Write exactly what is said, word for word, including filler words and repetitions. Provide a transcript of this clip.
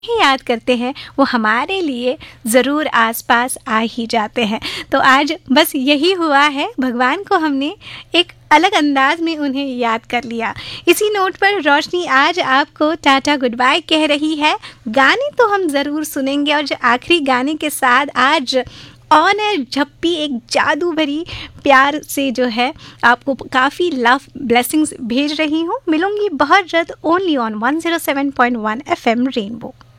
ही याद करते हैं वो हमारे लिए ज़रूर आसपास आ ही जाते हैं। तो आज बस यही हुआ है, भगवान को हमने एक अलग अंदाज में उन्हें याद कर लिया। इसी नोट पर रोशनी आज आपको टाटा गुड बाय कह रही है। गाने तो हम ज़रूर सुनेंगे और जो आखिरी गाने के साथ आज ऑन एयर झप्पी एक जादू भरी प्यार से जो है आपको काफ़ी लव ब्लेसिंग्स भेज रही हूँ। मिलूंगी बहुत जल्द only on one zero seven point one F M rainbow.